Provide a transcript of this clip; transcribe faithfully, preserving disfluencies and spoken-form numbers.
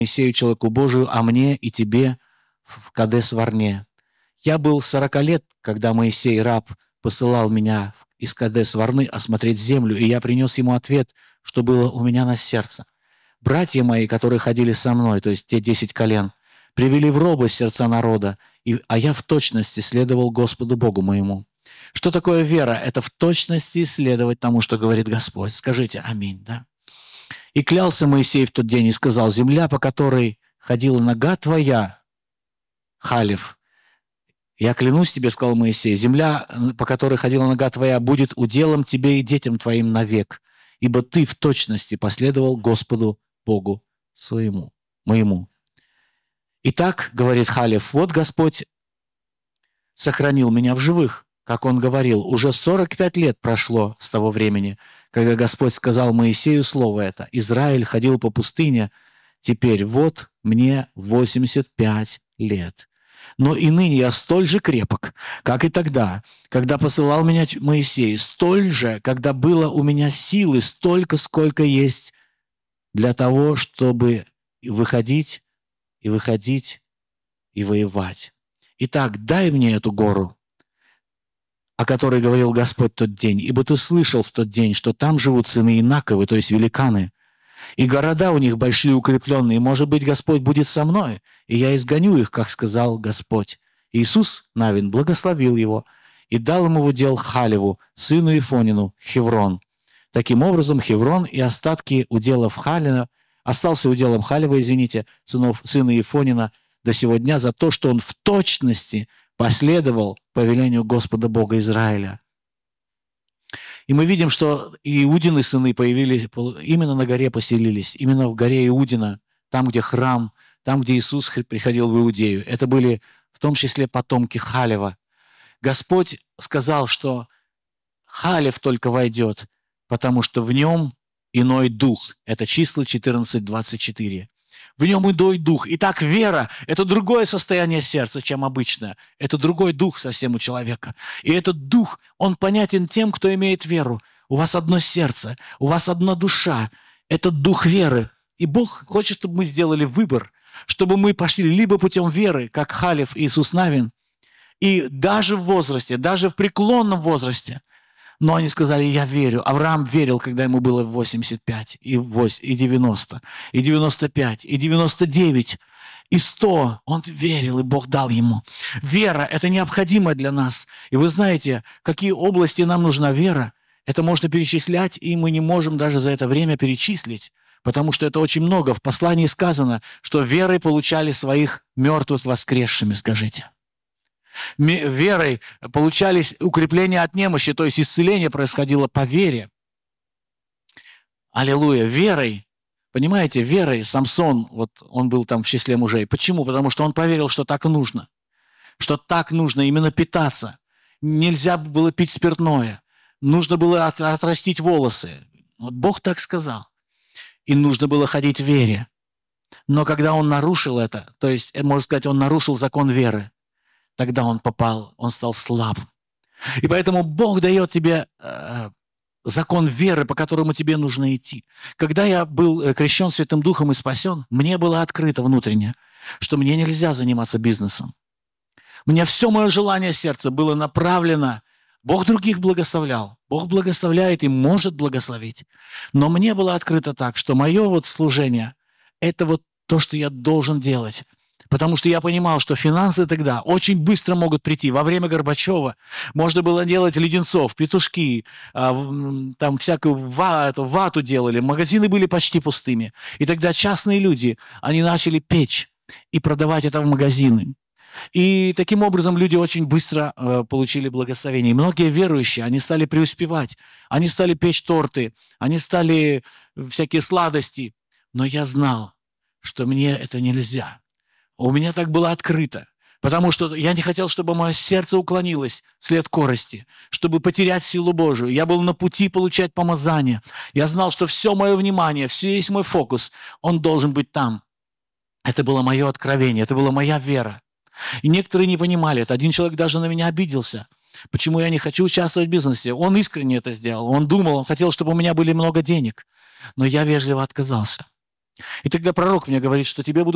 Моисею, человеку Божию, а мне и тебе в Кадес-Варне. Я был сорока лет, когда Моисей, раб, посылал меня из Кадес-Варны осмотреть землю, и я принес ему ответ, что было у меня на сердце. Братья мои, которые ходили со мной, то есть те десять колен, привели в робость сердца народа, и, а я в точности следовал Господу Богу моему. Что такое вера? Это в точности следовать тому, что говорит Господь. Скажите аминь, да? И клялся Моисей в тот день и сказал: земля, по которой ходила нога твоя, Халев, я клянусь тебе, сказал Моисей, земля, по которой ходила нога твоя, будет уделом тебе и детям твоим навек, ибо ты в точности последовал Господу Богу своему, моему. Итак, говорит Халев, вот Господь сохранил меня в живых, как он говорил. Уже сорок пять лет прошло с того времени, когда Господь сказал Моисею слово это. Израиль ходил по пустыне, теперь вот мне восемьдесят пять лет. Но и ныне я столь же крепок, как и тогда, когда посылал меня Моисей, столь же, когда было у меня силы, столько, сколько есть для того, чтобы выходить и выходить и воевать. Итак, дай мне эту гору, о которой говорил Господь в тот день, ибо ты слышал в тот день, что там живут сыны Инаковы, то есть великаны, и города у них большие укрепленные. Может быть, Господь будет со мной, и я изгоню их, как сказал Господь. Иисус Навин благословил его и дал ему в удел Халеву, сыну Ифонину, Хеврон. Таким образом, Хеврон и остатки уделов Халина остался уделом Халева, извините, сынов, сына Ифонина, до сего дня за то, что он в точности последовал повелению Господа Бога Израиля. И мы видим, что Иудины сыны появились, именно на горе поселились, именно в горе Иудина, там, где храм, там, где Иисус приходил в Иудею. Это были в том числе потомки Халева. Господь сказал, что Халев только войдет, потому что в нем иной дух. Это числа четырнадцать двадцать четыре. В нем иной дух. Итак, вера – это другое состояние сердца, чем обычное. Это другой дух совсем у человека. И этот дух, он понятен тем, кто имеет веру. У вас одно сердце, у вас одна душа. Это дух веры. И Бог хочет, чтобы мы сделали выбор, чтобы мы пошли либо путем веры, как Халев и Иисус Навин, и даже в возрасте, даже в преклонном возрасте. Но они сказали: я верю. Авраам верил, когда ему было восемьдесят пять, и девяносто, и девяносто пять, и девяносто девять, и сто. Он верил, и Бог дал ему. Вера – это необходимо для нас. И вы знаете, какие области нам нужна вера. Это можно перечислять, и мы не можем даже за это время перечислить, потому что это очень много. В послании сказано, что верой получали своих мертвых воскресшими, скажите. Верой получались укрепления от немощи, то есть исцеление происходило по вере. Аллилуйя. Верой, понимаете, верой Самсон, вот он был там в числе мужей. Почему? Потому что он поверил, что так нужно. Что так нужно именно питаться. Нельзя было пить спиртное. Нужно было от, отрастить волосы. Вот Бог так сказал. И нужно было ходить в вере. Но когда он нарушил это, то есть, можно сказать, он нарушил закон веры, тогда он попал, он стал слабым. И поэтому Бог дает тебе э, закон веры, по которому тебе нужно идти. Когда я был крещен Святым Духом и спасен, мне было открыто внутренне, что мне нельзя заниматься бизнесом. Мне все мое желание сердца было направлено. Бог других благословлял. Бог благословляет и может благословить. Но мне было открыто так, что мое вот служение – это вот то, что я должен делать. Потому что я понимал, что финансы тогда очень быстро могут прийти. Во время Горбачева можно было делать леденцов, петушки, там всякую вату, вату делали. Магазины были почти пустыми. И тогда частные люди, они начали печь и продавать это в магазины. И таким образом люди очень быстро э, получили благословение. И многие верующие, они стали преуспевать. Они стали печь торты, они стали всякие сладости. Но я знал, что мне это нельзя. У меня так было открыто, потому что я не хотел, чтобы мое сердце уклонилось вслед корости, чтобы потерять силу Божию. Я был на пути получать помазание. Я знал, что все мое внимание, весь мой фокус, он должен быть там. Это было мое откровение, это была моя вера. И некоторые не понимали это. Один человек даже на меня обиделся. Почему я не хочу участвовать в бизнесе? Он искренне это сделал. Он думал, он хотел, чтобы у меня были много денег. Но я вежливо отказался. И тогда пророк мне говорит, что тебе будут